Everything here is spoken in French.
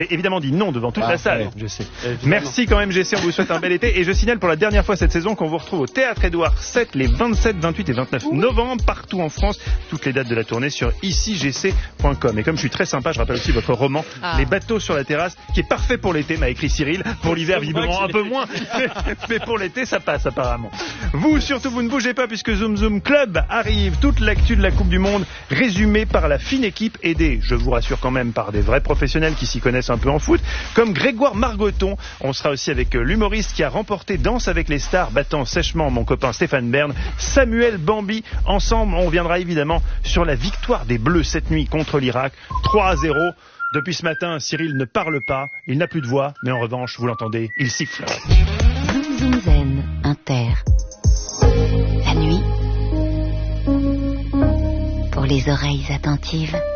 évidemment dit non devant toute la salle. Ouais, je sais. Merci quand même GC, on vous souhaite un bel été et je signale pour la dernière fois cette saison qu'on vous retrouve au Théâtre Édouard VII les 27, 28 et 29 novembre partout en France. Toutes les dates de la tournée sur icigc.com. Et comme je suis très sympa, je rappelle aussi votre roman Les bateaux sur la terrasse qui est parfait pour l'été, m'a écrit Cyril. Pour l'hiver visiblement un peu moins, mais pour l'été ça passe apparemment. Vous surtout vous ne bougez pas puisque Zoom Zoom Club arrive, toute l'actu de la Coupe du Monde résumée par la fine équipe aidée, je vous rassure quand même, par des vrais professionnels qui s'y connaissent un peu en foot, comme Grégoire Margoton. On sera aussi avec l'humoriste qui a remporté Danse avec les stars, battant sèchement mon copain Stéphane Bern, Samuel Bambi. Ensemble, on viendra évidemment sur la victoire des Bleus cette nuit contre l'Irak, 3-0. Depuis ce matin, Cyril ne parle pas, il n'a plus de voix, mais en revanche, vous l'entendez, il siffle. Zoom Zoom Zen, Inter. La nuit, pour les oreilles attentives.